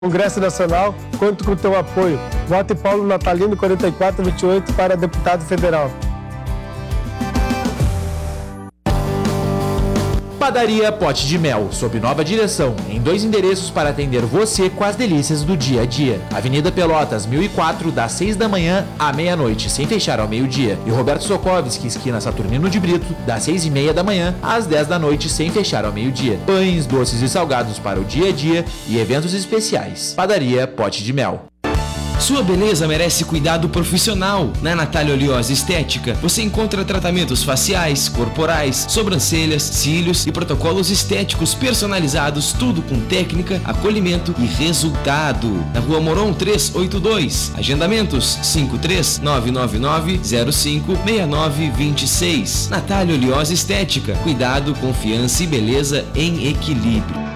Congresso Nacional, conto com o teu apoio. Vote Paulo Natalino 4428 para deputado federal. Padaria Pote de Mel, sob nova direção, em 2 endereços para atender você com as delícias do dia a dia. Avenida Pelotas, 1004, das 6 da manhã à meia-noite, sem fechar ao meio-dia. E Roberto Sokovski, esquina Saturnino de Brito, das 6h30 da manhã às 10 da noite, sem fechar ao meio-dia. Pães, doces e salgados para o dia a dia e eventos especiais. Padaria Pote de Mel. Sua beleza merece cuidado profissional. Na Natália Oleosa Estética, você encontra tratamentos faciais, corporais, sobrancelhas, cílios e protocolos estéticos personalizados, tudo com técnica, acolhimento e resultado. Na Rua Moron 382, agendamentos 53999056926. Natália Oleosa Estética, cuidado, confiança e beleza em equilíbrio.